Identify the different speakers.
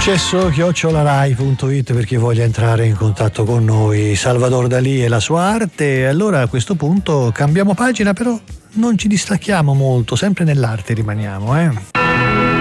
Speaker 1: successo@rai.it per chi voglia entrare in contatto con noi. Salvador Dalì e la sua arte. Allora a questo punto cambiamo pagina, però non ci distacchiamo molto, sempre nell'arte rimaniamo,